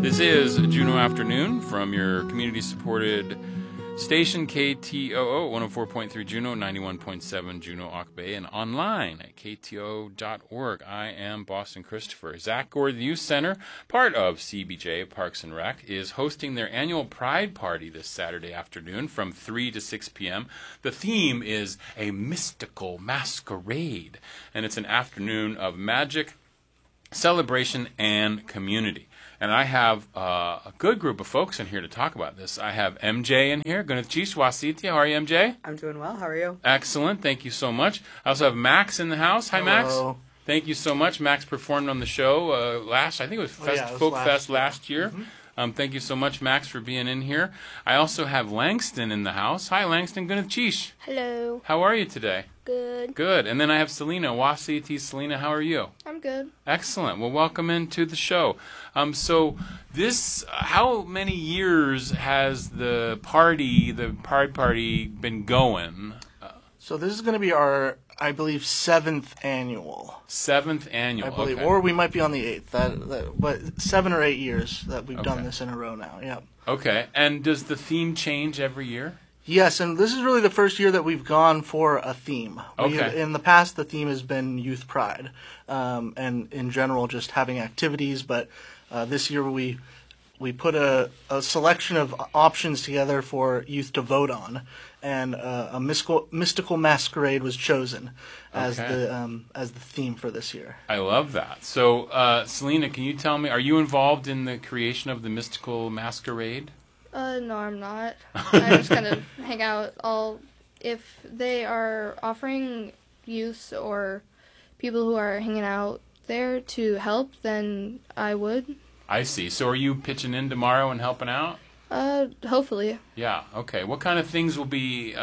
This is Juneau Afternoon from your community-supported station KTOO 104.3 Juneau, 91.7 Juneau Auk Bay, and online at KTO.org. I am Boston Christopher. Zach Gord Youth Center, part of CBJ Parks and Rec, is hosting their annual Pride Party this Saturday afternoon from 3 to 6 p.m. The theme is a mystical masquerade, and it's an afternoon of magic, celebration, and community. And I have a good group of folks in here to talk about this. I have MJ in here. Gunachish Wasiti. How are you, MJ? I'm doing well. How are you? Excellent. Thank you so much. I also have Max in the house. Hi, Max. Hello. Thank you so much. Max performed on the show I think it was Folk Fest last year. Mm-hmm. Thank you so much, Max, for being in here. I also have Langston in the house. Hi, Langston. Gunachish. Hello. How are you today? Good. Good. And then I have Selena. Wasiti. Selena, how are you? I'm good. Excellent. Well, welcome into the show. So this, how many years has the Pride Party been going? So this is going to be our, I believe, 7th annual. 7th annual, I believe, okay. or we might be on the 8th. But 7 or 8 years that we've done Okay. this in a row now. Yeah. Okay. And does the theme change every year? Yes, and this is really the first year that we've gone for a theme. Okay. In the past, the theme has been Youth Pride, and in general, just having activities. But this year, we put a selection of options together for youth to vote on, and a mystical masquerade was chosen as the theme for this year. I love that. So, Selena, can you tell me, are you involved in the creation of the mystical masquerade? No, I'm not. I just kind of hang out. If they are offering youth or people who are hanging out there to help, then I would. I see. So are you pitching in tomorrow and helping out? Hopefully. Yeah. Okay. What kind of things will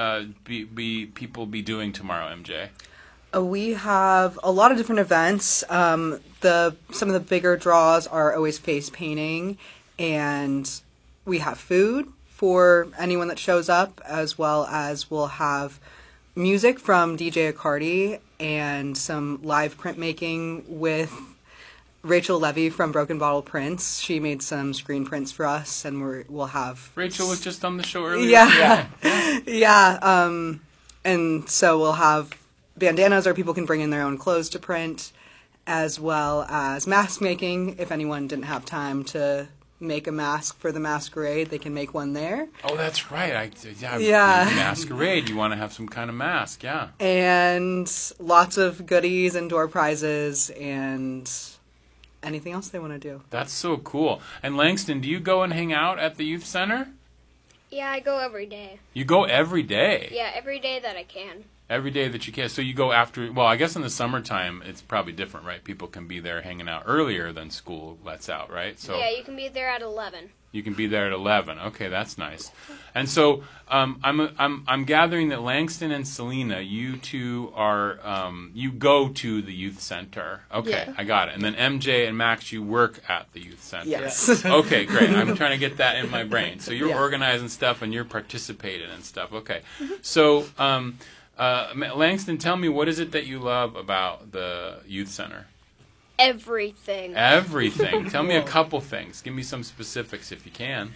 people be doing tomorrow, MJ? We have a lot of different events. Some of the bigger draws are always face painting, and we have food for anyone that shows up, as well as we'll have music from DJ Accardi and some live printmaking with Rachel Levy from Broken Bottle Prints. She made some screen prints for us, and we'll have... Rachel was just on the show earlier. Yeah. Yeah. And so we'll have bandanas, or people can bring in their own clothes to print, as well as mask making. If anyone didn't have time to make a mask for the masquerade, they can make one there. Oh, that's right. Yeah. Masquerade. You want to have some kind of mask, yeah. And lots of goodies and door prizes and anything else they want to do. That's so cool. And Langston, do you go and hang out at the youth center? Yeah, I go every day. You go every day? Yeah, every day that I can. Every day that you can. So you go after, well, I guess in the summertime it's probably different, right? People can be there hanging out earlier than school lets out, right? So Yeah, you can be there at 11. You can be there at 11. Okay, that's nice. And so I'm gathering that Langston and Selena, you two are you go to the youth center. Okay, Yeah. I got it. And then MJ and Max, you work at the youth center. Yes. Okay, great. I'm trying to get that in my brain. So you're Yeah. organizing stuff and you're participating and stuff. Okay. So Langston, tell me, what is it that you love about the youth center? Everything. Everything. Tell me a couple things. Give me some specifics if you can.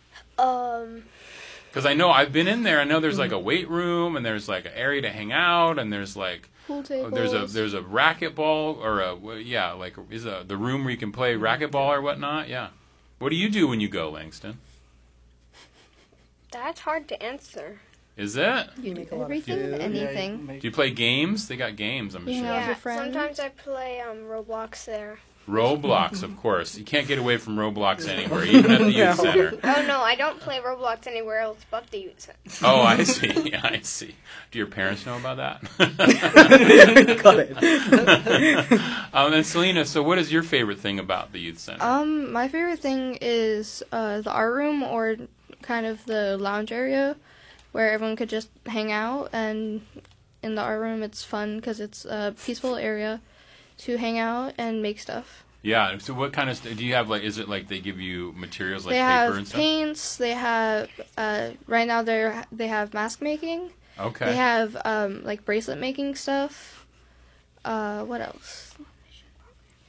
Because I know I've been in there. I know there's like a weight room, and there's like an area to hang out, and there's like Pool tables. there's a racquetball, or is the room where you can play racquetball or whatnot. Yeah. What do you do when you go, Langston? That's hard to answer. Is it? You make a lot of Everything, food. anything. Do you play games? They got games, I'm Yeah. sure. With your friends? Sometimes I play Roblox there. Roblox, of course. You can't get away from Roblox anywhere, even at the youth center. Oh no, I don't play Roblox anywhere else but the youth center. Oh, I see. Yeah, I see. Do your parents know about that? Got it. And Selena, so what is your favorite thing about the youth center? My favorite thing is the art room, or kind of the lounge area, where everyone could just hang out. And in the art room, it's fun because it's a peaceful area to hang out and make stuff. Yeah. So what kind of do you have? Like, is it like they give you materials like They paper have and stuff? paints. They have right now they have mask making. Okay. They have like bracelet making stuff. What else?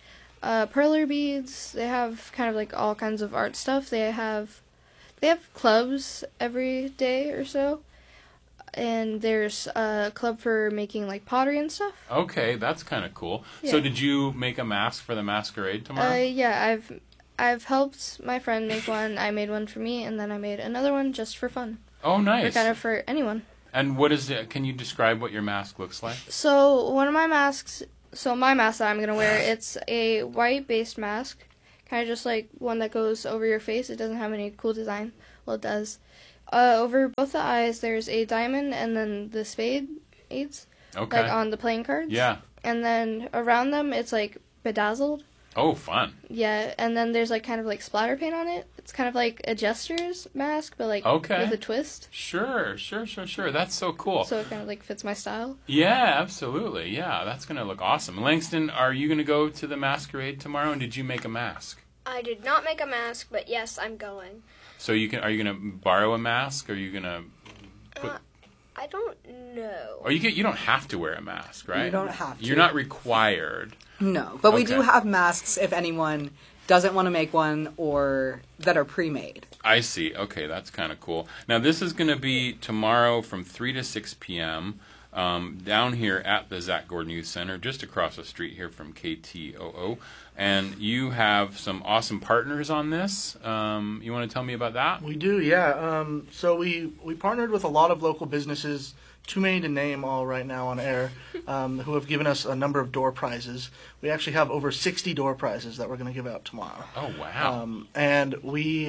perler beads. They have kind of like all kinds of art stuff. They have clubs every day or so. And there's a club for making like pottery and stuff. Okay, that's kind of cool. Yeah. So did you make a mask for the masquerade tomorrow? Yeah, I've helped my friend make one. I made one for me, and then I made another one just for fun. Oh, Or nice. kind of for anyone. And what is it? Can you describe what your mask looks like? So one of my masks, my mask that I'm gonna wear, it's a white-based mask, kind of just like one that goes over your face. It doesn't have any cool design. Well, it does. Over both the eyes, there's a diamond, and then the spades, Okay. like on the playing cards. Yeah. And then around them, it's like bedazzled. Oh, fun. Yeah, and then there's like kind of like splatter paint on it. It's kind of like a jester's mask, but like Okay. with a twist. Sure. That's so cool. So it kind of like fits my style. Yeah, absolutely. Yeah, that's going to look awesome. Langston, are you going to go to the masquerade tomorrow, and did you make a mask? I did not make a mask, but yes, I'm going. So are you going to borrow a mask? Or are you going to put... I don't know. Or you don't have to wear a mask, right? You don't have to. You're not required. No, but we do Okay. have masks if anyone doesn't want to make one or that are pre-made. I see. Okay, that's kind of cool. Now, this is going to be tomorrow from 3 to 6 p.m. Down here at the Zach Gordon Youth Center, just across the street here from KTOO. And you have some awesome partners on this. You want to tell me about that? We do, yeah. So we partnered with a lot of local businesses, too many to name all right now on air, who have given us a number of door prizes. We actually have over 60 door prizes that we're going to give out tomorrow. Oh, wow. And we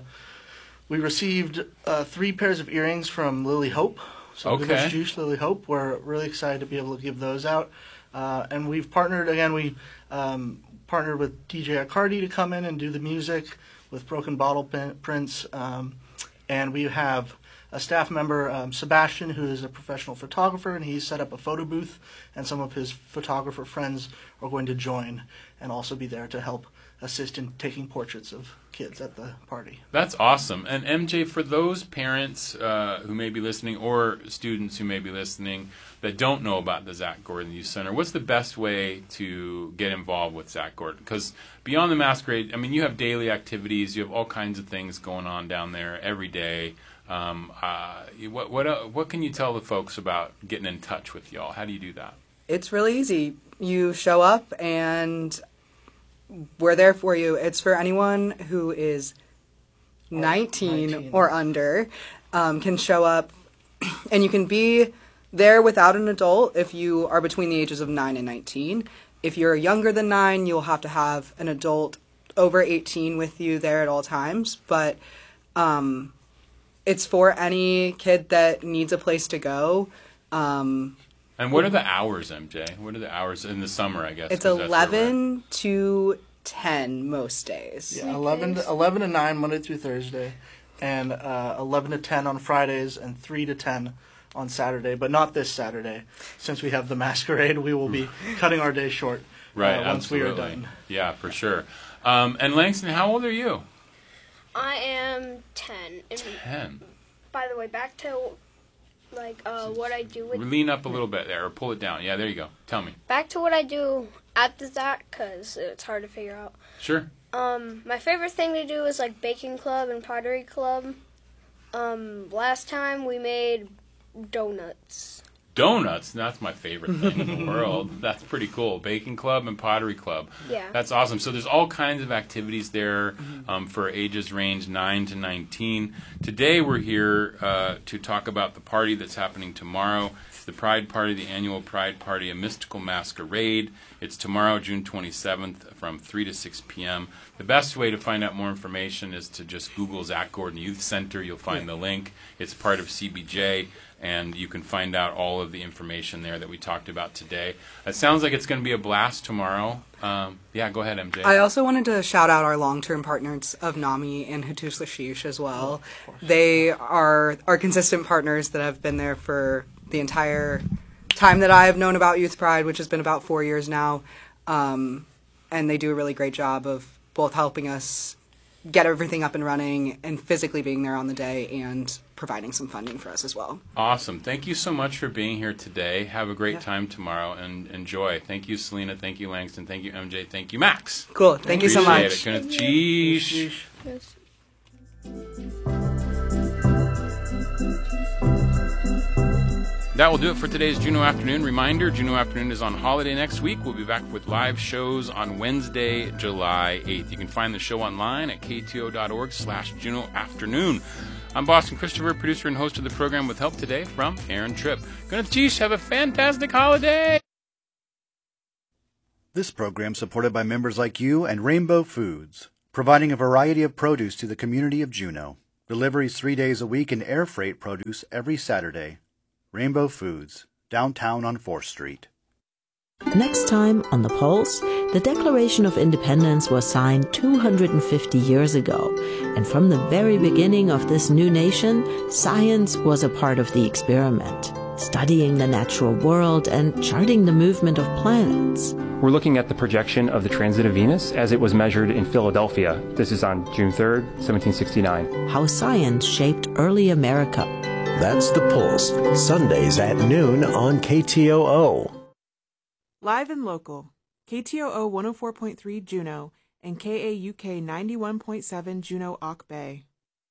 received 3 pairs of earrings from Lily Hope. So Okay. Goodness Juice, Lily Hope. We're really excited to be able to give those out. And we've partnered, again, we partnered with DJ Accardi to come in and do the music with Broken Bottle Prints. And we have a staff member, Sebastian, who is a professional photographer, and he's set up a photo booth, and some of his photographer friends are going to join and also be there to help assist in taking portraits of kids at the party. That's awesome. And MJ, for those parents who may be listening or students who may be listening that don't know about the Zach Gordon Youth Center, what's the best way to get involved with Zach Gordon? Because beyond the masquerade, I mean, you have daily activities, you have all kinds of things going on down there every day. What can you tell the folks about getting in touch with y'all? How do you do that? It's really easy. You show up and we're there for you. It's for anyone who is 19 or under, can show up, and you can be there without an adult if you are between the ages of 9 and 19. If you're younger than 9, you'll have to have an adult over 18 with you there at all times. But it's for any kid that needs a place to go. And what are the hours, MJ? What are the hours in the summer, I guess? It's 'cause that's where we're 11 to 10 most days. Yeah, 11 to 9 Monday through Thursday, and 11 to 10 on Fridays, and 3 to 10 on Saturday, but not this Saturday. Since we have the masquerade, we will be cutting our day short Right, once absolutely. we are done. Yeah, for sure. And Langston, how old are you? I am 10. And 10. by the way, back to what I do with Lean up a little bit there, or pull it down. Yeah, there you go. Tell me. back to what I do at the Zach, because it's hard to figure out. Sure. My favorite thing to do is like baking club and pottery club. Last time we made donuts. Donuts, that's my favorite thing in the world. That's pretty cool. Baking club and pottery club. Yeah. That's awesome. So there's all kinds of activities there for ages range 9 to 19. Today we're here to talk about the party that's happening tomorrow. It's the Pride Party, the annual Pride Party, a mystical masquerade. It's tomorrow, June 27th, from 3 to 6 p.m. The best way to find out more information is to just Google Zach Gordon Youth Center. You'll find the link. It's part of CBJ. And you can find out all of the information there that we talked about today. It sounds like it's going to be a blast tomorrow. Yeah, go ahead, MJ. I also wanted to shout out our long-term partners of NAMI and Hattus Lashish as well. They are our consistent partners that have been there for the entire time that I have known about Youth Pride, which has been about 4 years now. And they do a really great job of both helping us get everything up and running and physically being there on the day and providing some funding for us as well. Awesome. Thank you so much for being here today. Have a great time tomorrow and enjoy. Thank you, Selena. Thank you, Langston. Thank you, MJ. Thank you, Max. Cool. Thank you so much. Appreciate it. Cheese. Yes. That will do it for today's Juneau Afternoon. Reminder, Juneau Afternoon is on holiday next week. We'll be back with live shows on Wednesday, July 8th. You can find the show online at kto.org/Juneau Afternoon. I'm Boston Christopher, producer and host of the program, with help today from Aaron Tripp. Gwyneth Cheesh, have a fantastic holiday! This program supported by members like you and Rainbow Foods, providing a variety of produce to the community of Juneau. Deliveries 3 days a week and air freight produce every Saturday. Rainbow Foods, downtown on 4th Street. Next time on The Pulse, the Declaration of Independence was signed 250 years ago, and from the very beginning of this new nation, science was a part of the experiment, studying the natural world and charting the movement of planets. We're looking at the projection of the transit of Venus as it was measured in Philadelphia. This is on June 3rd, 1769. How science shaped early America. That's The Pulse, Sundays at noon on KTOO. Live and local, KTOO 104.3 Juneau and KAUK 91.7 Juneau Auk Bay.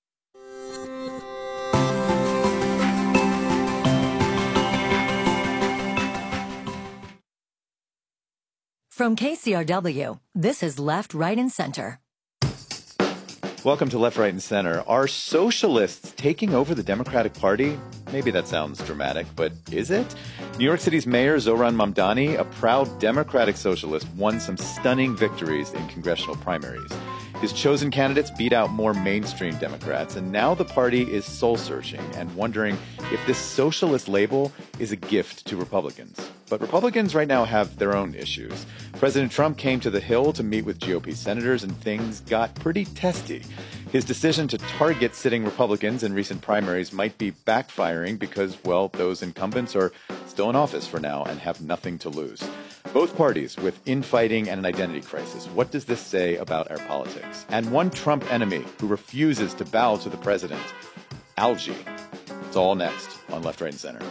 From KCRW, this is Left, Right, and Center. Welcome to Left, Right, and Center. Are socialists taking over the Democratic Party? Maybe that sounds dramatic, but is it? New York City's Mayor Zohran Mamdani, a proud Democratic socialist, won some stunning victories in congressional primaries. His chosen candidates beat out more mainstream Democrats, and now the party is soul-searching and wondering if this socialist label is a gift to Republicans. But Republicans right now have their own issues. President Trump came to the Hill to meet with GOP senators, and things got pretty testy. His decision to target sitting Republicans in recent primaries might be backfiring because, well, those incumbents are still in office for now and have nothing to lose. Both parties with infighting and an identity crisis. What does this say about our politics? And one Trump enemy who refuses to bow to the president, Algie. It's all next on Left, Right, and Center.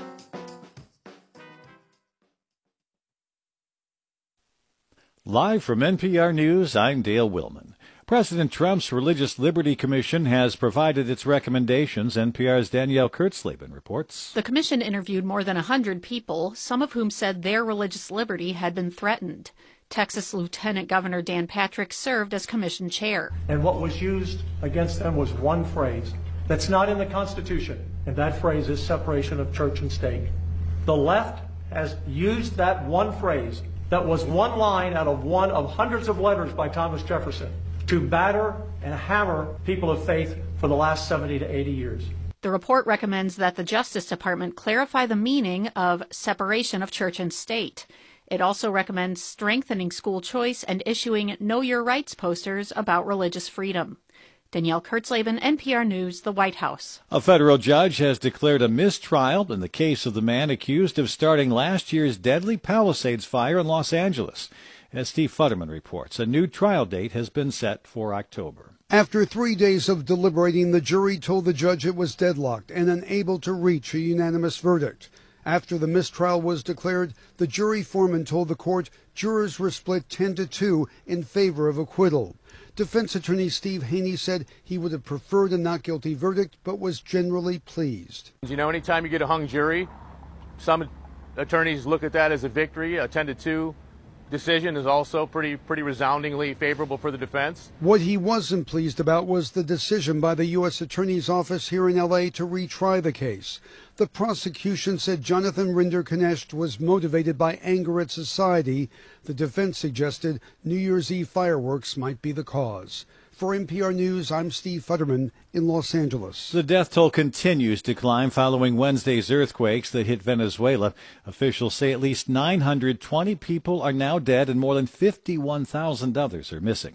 Live from NPR News, I'm Dale Willman. President Trump's Religious Liberty Commission has provided its recommendations. NPR's Danielle Kurtzleben reports. The commission interviewed more than 100 people, some of whom said their religious liberty had been threatened. Texas Lieutenant Governor Dan Patrick served as commission chair. And what was used against them was one phrase that's not in the Constitution, and that phrase is separation of church and state. The left has used that one phrase that was one line out of one of hundreds of letters by Thomas Jefferson to batter and hammer people of faith for the last 70 to 80 years. The report recommends that the Justice Department clarify the meaning of separation of church and state. It also recommends strengthening school choice and issuing Know Your Rights posters about religious freedom. Danielle Kurtzleben, NPR News, the White House. A federal judge has declared a mistrial in the case of the man accused of starting last year's deadly Palisades fire in Los Angeles. As Steve Futterman reports, a new trial date has been set for October. After 3 days of deliberating, the jury told the judge it was deadlocked and unable to reach a unanimous verdict. After the mistrial was declared, the jury foreman told the court jurors were split 10-2 in favor of acquittal. Defense attorney Steve Haney said he would have preferred a not guilty verdict, but was generally pleased. You know, anytime you get a hung jury, some attorneys look at that as a victory. A 10-2 decision is also pretty resoundingly favorable for the defense. What he wasn't pleased about was the decision by the U.S. Attorney's Office here in L.A. to retry the case. The prosecution said Jonathan Rinder-Knecht was motivated by anger at society. The defense suggested New Year's Eve fireworks might be the cause. For NPR News, I'm Steve Futterman in Los Angeles. The death toll continues to climb following Wednesday's earthquakes that hit Venezuela. Officials say at least 920 people are now dead and more than 51,000 others are missing.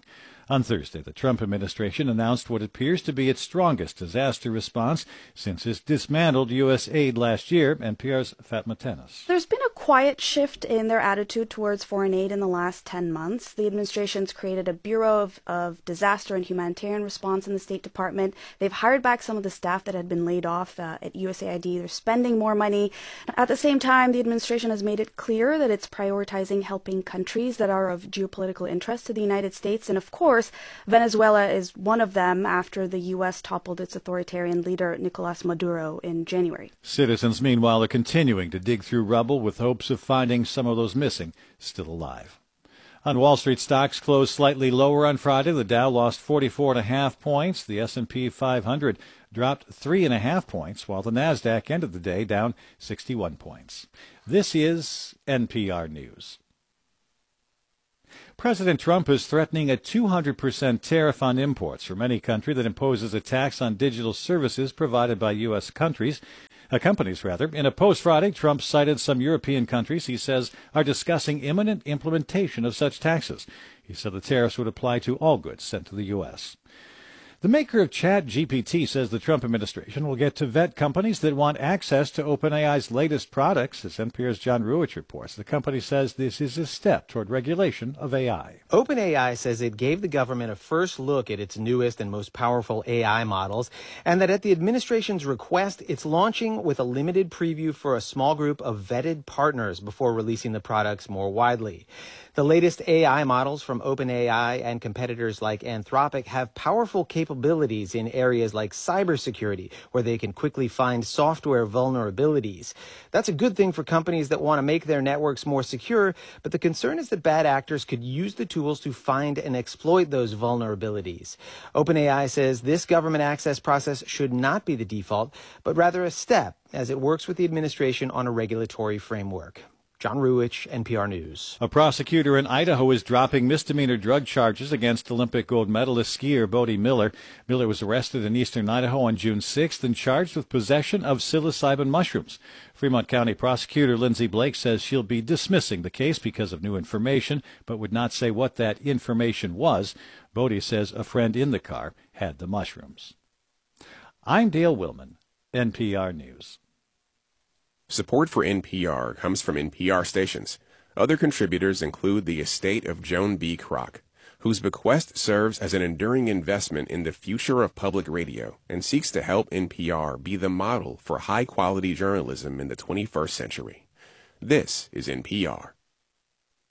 On Thursday, the Trump administration announced what appears to be its strongest disaster response since it dismantled U.S. aid last year. NPR's Fatma Tennis. There's been a quiet shift in their attitude towards foreign aid in the last 10 months. The administration's created a Bureau of Disaster and Humanitarian Response in the State Department. They've hired back some of the staff that had been laid off at USAID. They're spending more money. At the same time, the administration has made it clear that it's prioritizing helping countries that are of geopolitical interest to the United States. And of course, Venezuela is one of them after the U.S. toppled its authoritarian leader, Nicolas Maduro, in January. Citizens, meanwhile, are continuing to dig through rubble with hopes of finding some of those missing still alive. On Wall Street, stocks closed slightly lower on Friday. The Dow lost 44.5 points. The S&P 500 dropped 3.5 points, while the Nasdaq ended the day down 61 points. This is NPR News. President Trump is threatening a 200% tariff on imports from any country that imposes a tax on digital services provided by U.S. companies. In a post Friday, Trump cited some European countries he says are discussing imminent implementation of such taxes. He said the tariffs would apply to all goods sent to the U.S. The maker of ChatGPT says the Trump administration will get to vet companies that want access to OpenAI's latest products. As NPR's John Ruwitch reports, the company says this is a step toward regulation of AI. OpenAI says it gave the government a first look at its newest and most powerful AI models, and that at the administration's request, it's launching with a limited preview for a small group of vetted partners before releasing the products more widely. The latest AI models from OpenAI and competitors like Anthropic have powerful capabilities in areas like cybersecurity, where they can quickly find software vulnerabilities. That's a good thing for companies that want to make their networks more secure, but the concern is that bad actors could use the tools to find and exploit those vulnerabilities. OpenAI says this government access process should not be the default, but rather a step as it works with the administration on a regulatory framework. John Ruwitch, NPR News. A prosecutor in Idaho is dropping misdemeanor drug charges against Olympic gold medalist skier Bode Miller. Miller was arrested in eastern Idaho on June 6th and charged with possession of psilocybin mushrooms. Fremont County prosecutor Lindsay Blake says she'll be dismissing the case because of new information, but would not say what that information was. Bode says a friend in the car had the mushrooms. I'm Dale Willman, NPR News. Support for NPR comes from NPR stations. Other contributors include the estate of Joan B. Kroc, whose bequest serves as an enduring investment in the future of public radio and seeks to help NPR be the model for high-quality journalism in the 21st century. This is NPR.